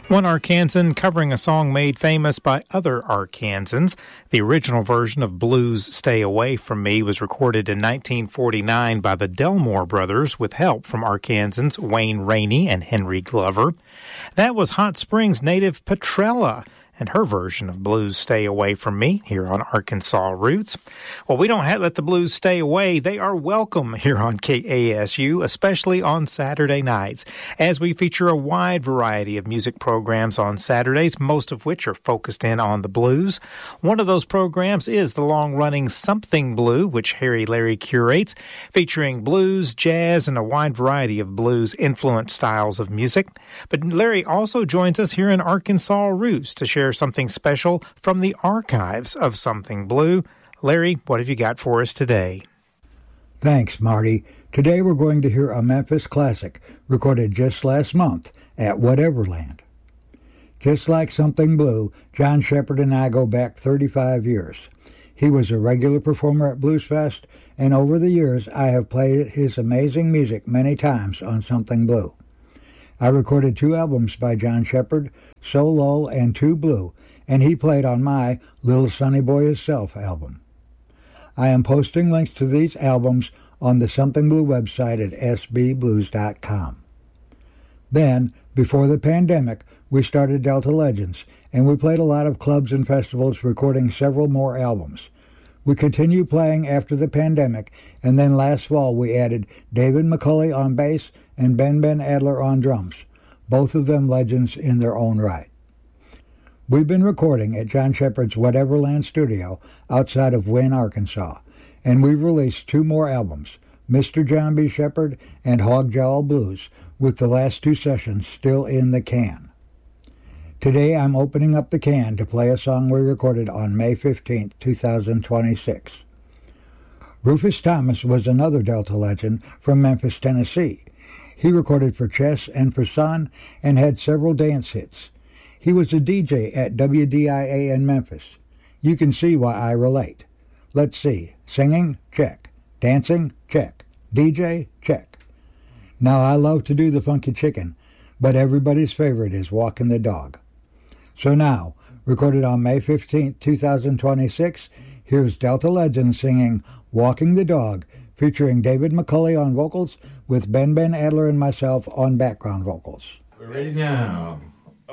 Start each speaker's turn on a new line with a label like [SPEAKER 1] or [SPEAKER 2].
[SPEAKER 1] One Arkansan covering a song made famous by other Arkansans. The original version of Blues Stay Away From Me was recorded in 1949 by the Delmore Brothers with help from Arkansans Wayne Rainey and Henry Glover. That was Hot Springs native Petrella and her version of Blues Stay Away From Me here on Arkansas Roots. Well, we don't let the blues stay away. They are welcome here on KASU, especially on Saturday nights, as we feature a wide variety of music programs on Saturdays, most of which are focused in on the blues. One of those programs is the long-running Something Blue, which Harry Larry curates, featuring blues, jazz, and a wide variety of blues-influenced styles of music. But Larry also joins us here in Arkansas Roots to share something special from the archives of Something Blue. Larry, what have you got for us today?
[SPEAKER 2] Thanks, Marty. Today we're going to hear a Memphis classic recorded just last month at Whateverland. Just like Something Blue, John Shepherd and I go back 35 years. He was a regular performer at Bluesfest, and over the years I have played his amazing music many times on Something Blue. I recorded 2 albums by John Shepherd, So Low and Too Blue, and he played on my Little Sonny Boy Hisself album. I am posting links to these albums on the Something Blue website at sbblues.com. Then, before the pandemic, we started Delta Legends, and we played a lot of clubs and festivals, recording several more albums. We continued playing after the pandemic, and then last fall we added David McCulley on bass and Ben Adler on drums, both of them legends in their own right. We've been recording at John Shepherd's Whateverland studio outside of Wynne, Arkansas, and we've released 2 more albums, Mr. John B. Shepherd and Hog Jowl Blues, with the last 2 sessions still in the can. Today I'm opening up the can to play a song we recorded on May 15, 2026. Rufus Thomas was another Delta legend from Memphis, Tennessee. He recorded for Chess and for Sun and had several dance hits. He was a DJ at WDIA in Memphis. You can see why I relate. Let's see. Singing? Check. Dancing? Check. DJ? Check. Now I love to do the funky chicken, but everybody's favorite is walking the dog. So now, recorded on May 15, 2026, here's Delta Legend singing Walking the Dog, featuring David McCulley on vocals with Ben Adler and myself on background vocals.
[SPEAKER 3] We're ready now.